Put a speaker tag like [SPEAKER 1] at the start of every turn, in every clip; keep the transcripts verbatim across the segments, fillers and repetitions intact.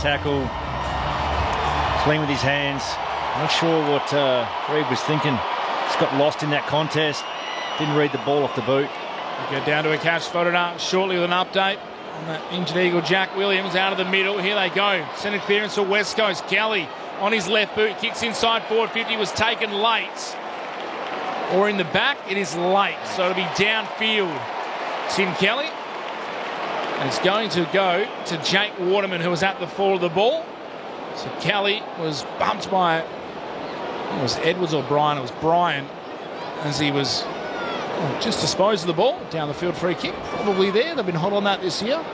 [SPEAKER 1] tackle. Clean with his hands. Not sure what uh, Reid was thinking. Just got lost in that contest. Didn't read the ball off the boot.
[SPEAKER 2] We go down to a catch spotted up shortly with an update on that injured Eagle. Jack Williams out of the middle. Here they go. Centre clearance for West Coast. Kelly on his left boot. Kicks inside forward fifty. Was taken late. Or in the back. It is late. So it'll be downfield. Tim Kelly. And it's going to go to Jake Waterman, who was at the fall of the ball. So Kelly was bumped by, it was Edwards or Brian. It was Brian as he was well, just disposed of the ball. Down the field free kick. Probably there. They've been hot on that this year.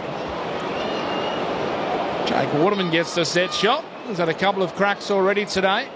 [SPEAKER 2] Jake Waterman gets the set shot. He's had a couple of cracks already today.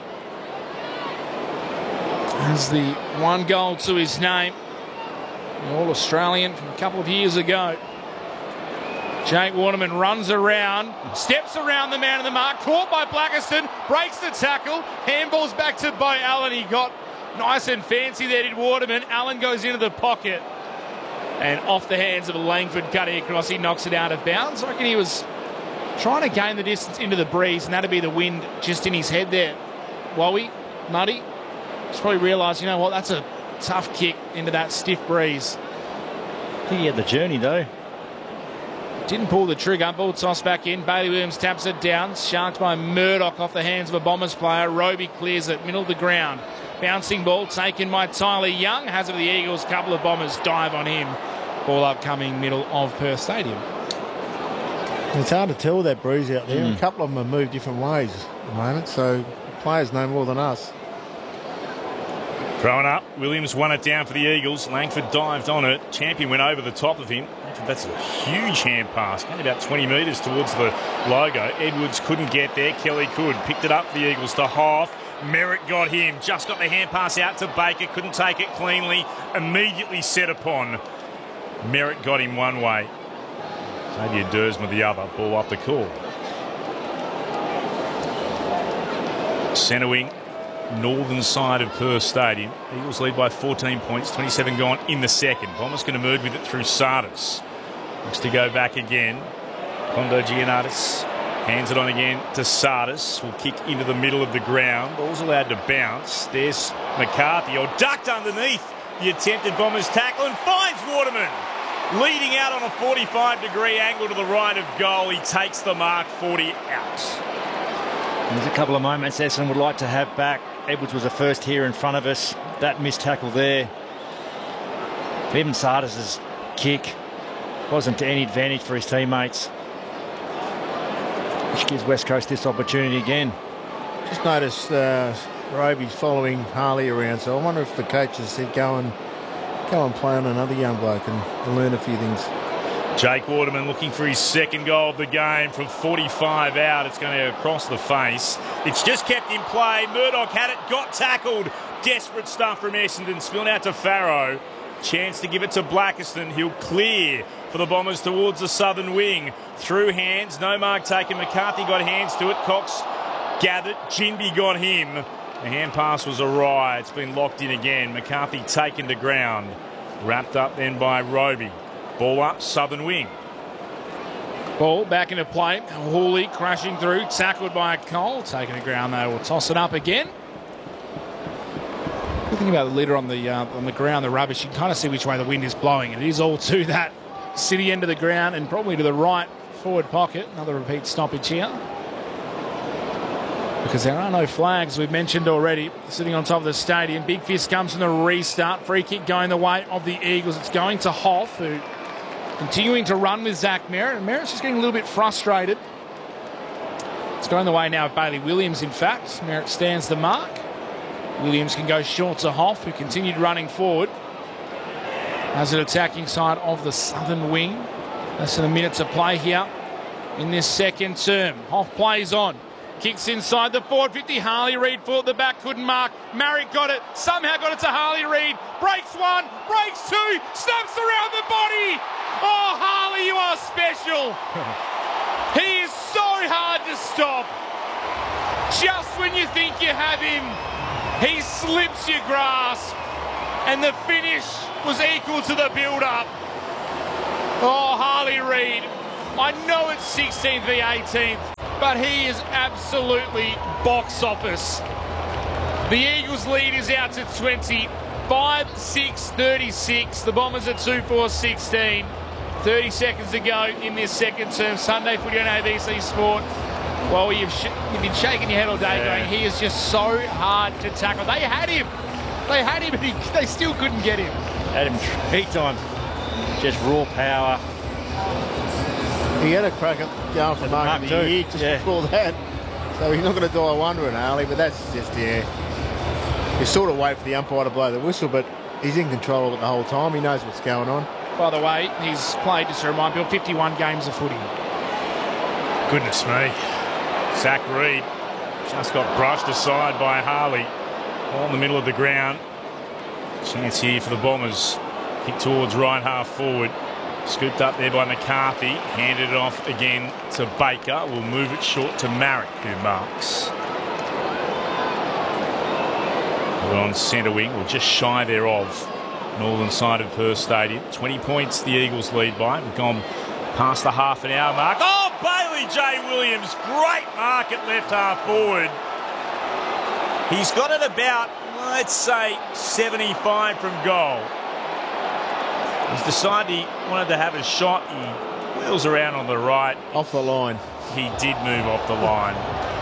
[SPEAKER 2] Has the one goal to his name. The All-Australian from a couple of years ago. Jake Waterman runs around, steps around the man in the mark, caught by Blackiston, breaks the tackle, handballs back to Bo Allen. He got nice and fancy there, did Waterman. Allen goes into the pocket and off the hands of Langford cutting across. He knocks it out of bounds. I reckon he was trying to gain the distance into the breeze, and that'd be the wind just in his head there. Wowie, Muddy, just probably realised, you know what, that's a tough kick into that stiff breeze.
[SPEAKER 1] I think he had the journey though.
[SPEAKER 2] Didn't pull the trigger. Ball tossed back in. Bailey Williams taps it down. Sharked by Murdoch off the hands of a Bombers player. Roby clears it. Middle of the ground. Bouncing ball taken by Tyler Young. Has it for the Eagles. Couple of Bombers dive on him. Ball upcoming middle of Perth Stadium.
[SPEAKER 3] It's hard to tell that breeze out there.
[SPEAKER 1] Mm.
[SPEAKER 3] A couple of them have moved different ways at the moment, so players know more than us.
[SPEAKER 4] Throwing up. Williams won it down for the Eagles. Langford dived on it. Champion went over the top of him. That's a huge hand pass. Came about twenty metres towards the logo. Edwards couldn't get there. Kelly could. Picked it up for the Eagles to Hoff. Merritt got him. Just got the hand pass out to Baker. Couldn't take it cleanly. Immediately set upon. Merritt got him one way. Xavier Dersma the other. Ball up the court. Centre wing. Northern side of Perth Stadium. Eagles lead by fourteen points. twenty-seven gone in the second. Bombers going to move with it through Sardis. Looks to go back again. Kondo Giannatis hands it on again to Sardis. Will kick into the middle of the ground. Ball's allowed to bounce. There's McCarthy. Or ducked underneath the attempted Bombers tackle and finds Waterman. Leading out on a forty-five degree angle to the right of goal. He takes the mark. forty out.
[SPEAKER 1] There's a couple of moments Essendon would like to have back. Edwards was the first here in front of us. That missed tackle there. Even Sardis' kick wasn't to any advantage for his teammates, which gives West Coast this opportunity again.
[SPEAKER 3] Just noticed uh, Roby's following Harley around, so I wonder if the coaches said go and, go and play on another young bloke and learn a few things.
[SPEAKER 4] Jake Waterman looking for his second goal of the game from forty-five out. It's going to go across the face. It's just kept in play. Murdoch had it, got tackled. Desperate stuff from Essendon. Spilled out to Farrow. Chance to give it to Blackiston. He'll clear for the Bombers towards the southern wing. Through hands. No mark taken. McCarthy got hands to it. Cox gathered. Jinby got him. The hand pass was awry. It's been locked in again. McCarthy taken to ground. Wrapped up then by Roby. Ball up, southern wing.
[SPEAKER 2] Ball back into play. Hawley crashing through. Tackled by Cole. Taking the ground though. Will toss it up again. Good thing about the leader on the uh, on the ground, the rubbish, you can kind of see which way the wind is blowing. And it is all to that city end of the ground and probably to the right forward pocket. Another repeat stoppage here. Because there are no flags, we've mentioned already, sitting on top of the stadium. Big fist comes from the restart. Free kick going the way of the Eagles. It's going to Hoff, who continuing to run with Zach Merritt. And Merritt's just getting a little bit frustrated. It's going the way now of Bailey Williams, in fact. Merritt stands the mark. Williams can go short to Hoff, who continued running forward. Has an attacking side of the southern wing. Less than a minute to play here in this second term. Hoff plays on. Kicks inside the forward fifty. Harley Reid full at the back, couldn't mark. Marriott got it, somehow got it to Harley Reid. Breaks one, breaks two, snaps around the body. Oh, Harley, you are special. He is so hard to stop. Just when you think you have him, he slips your grasp. And the finish was equal to the build-up. Oh, Harley Reid. I know it's sixteenth v eighteenth. but he is absolutely box office. The Eagles lead is out to twenty. five six thirty-six. The Bombers are two four sixteen. thirty seconds to go in this second term. Sunday footy on A B C Sport. Well, you've, sh you've been shaking your head all day
[SPEAKER 1] yeah.
[SPEAKER 2] going, he is just so hard to tackle. They had him. They had him, but he, they still couldn't get him.
[SPEAKER 1] Had him three times. Just raw power.
[SPEAKER 3] He had a crack at going for Mark,
[SPEAKER 1] Mark
[SPEAKER 3] of the
[SPEAKER 1] too.
[SPEAKER 3] year just
[SPEAKER 1] Yeah.
[SPEAKER 3] before that. So he's not going to die wondering, Harley, but that's just, yeah. You sort of wait for the umpire to blow the whistle, but he's in control of it the whole time. He knows what's going on.
[SPEAKER 2] By the way, he's played, just to remind people, fifty-one games of footy.
[SPEAKER 4] Goodness me. Zach Reid just got brushed aside by Harley. All in the middle of the ground. Chance here for the Bombers. Kick towards right half forward. Scooped up there by McCarthy. Handed it off again to Baker. We'll move it short to Marrick, who marks. We're on centre wing, or just shy thereof. Northern side of Perth Stadium. twenty points the Eagles lead by. We've gone past the half an hour mark. Oh, Bailey J. Williams. Great mark at left half forward. He's got it about, let's say, seventy-five from goal. He's decided he wanted to have a shot. He wheels around on the right.
[SPEAKER 3] Off the line.
[SPEAKER 4] He did move off the line.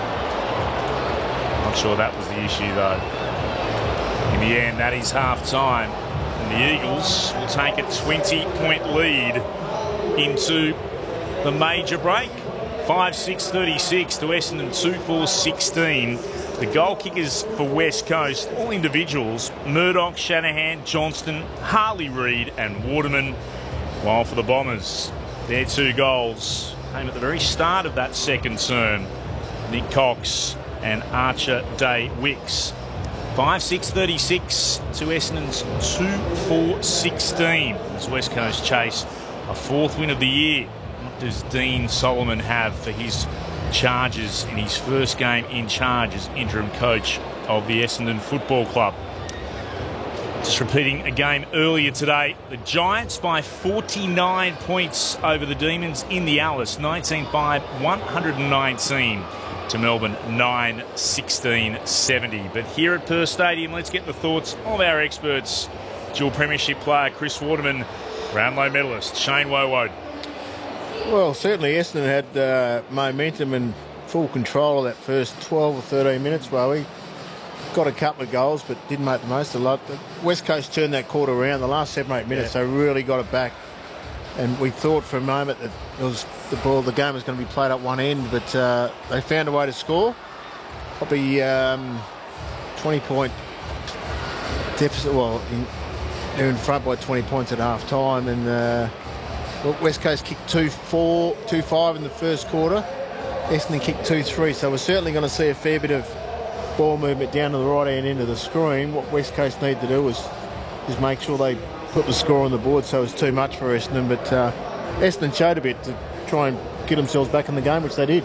[SPEAKER 4] Not sure that was the issue, though. In the end, that is half-time. And the Eagles will take a twenty-point lead into the major break. five six thirty-six to Essendon two four sixteen. The goal kickers for West Coast, all individuals, Murdoch, Shanahan, Johnston, Harley Reid and Waterman. While for the Bombers, their two goals came at the very start of that second term. Nick Cox and Archer Day Wicks. five six thirty-six to Essendon's two four sixteen as West Coast chase a fourth win of the year. What does Dean Solomon have for his charges in his first game in charge as interim coach of the Essendon Football Club? Just repeating a game earlier today, the Giants by forty-nine points over the Demons in the Alice, nineteen five, one nineteen to Melbourne, nine sixteen seventy. But here at Perth Stadium, let's get the thoughts of our experts. Dual premiership player Chris Waterman, Brownlow medalist Shane Woewode.
[SPEAKER 3] Well, certainly Essendon had uh, momentum and full control of that first twelve or thirteen minutes, where we got a couple of goals but didn't make the most of it. West Coast turned that quarter around. The last seven, eight minutes, yeah. They really got it back. And we thought for a moment that it was the ball, the game was going to be played up one end, but uh, they found a way to score. Probably um, twenty-point deficit. Well, in, they're in front by twenty points at half time, and uh, well, West Coast kicked two four, two five in the first quarter. Essendon kicked two three, so we're certainly going to see a fair bit of ball movement down to the right hand end of the screen. What West Coast need to do is, is make sure they put the score on the board, so it's too much for Essendon, but uh, Essendon showed a bit to try and get themselves back in the game, which they did.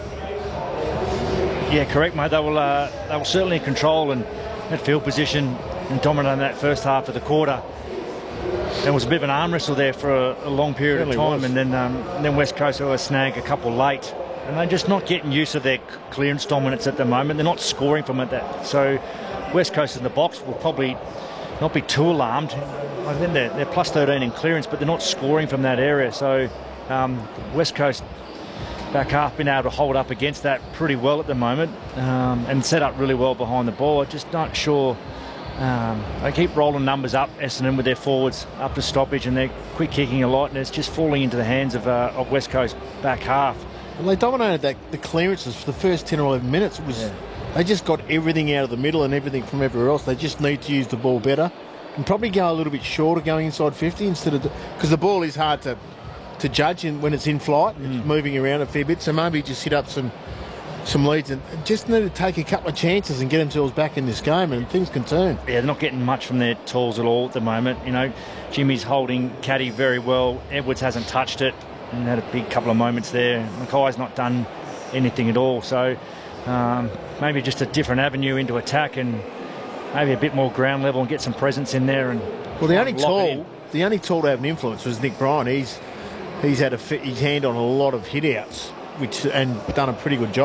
[SPEAKER 1] Yeah, correct, mate. They will, uh, they were certainly in control and had field position and dominating that first half of the quarter. There was a bit of an arm wrestle there for a, a long period
[SPEAKER 3] Really
[SPEAKER 1] of time,
[SPEAKER 3] was.
[SPEAKER 1] and then um, and then West Coast always snag a couple late, and they're just not getting use of their clearance dominance at the moment. They're not scoring from it. That so West Coast in the box will probably not be too alarmed. I think they're, they're plus thirteen in clearance, but they're not scoring from that area. So um, West Coast back half been able to hold up against that pretty well at the moment, um, and set up really well behind the ball. I'm just not sure. Um, they keep rolling numbers up, Essendon, with their forwards up to stoppage, and they're quick kicking a lot, and it's just falling into the hands of, uh, of West Coast back half.
[SPEAKER 3] And they dominated that, the clearances for the first ten or eleven minutes. It was
[SPEAKER 1] Yeah.
[SPEAKER 3] They just got everything out of the middle and everything from everywhere else. They just need to use the ball better and probably go a little bit shorter going inside fifty instead of... Because the ball is hard to to judge in, when it's in flight.
[SPEAKER 1] Mm.
[SPEAKER 3] It's moving around a fair bit. So maybe just hit up some some leads and just need to take a couple of chances and get themselves back in this game, and things can turn.
[SPEAKER 1] Yeah, they're not getting much from their tools at all at the moment. You know, Jimmy's holding Caddy very well. Edwards hasn't touched it and had a big couple of moments there. Mackay's not done anything at all. So um, maybe just a different avenue into attack and maybe a bit more ground level and get some presence in there. And
[SPEAKER 3] Well, the only
[SPEAKER 1] lock it
[SPEAKER 3] tool,
[SPEAKER 1] in.
[SPEAKER 3] the only tool to have an influence was Nick Bryan. He's he's had a, his hand on a lot of hit outs, which and done a pretty good job.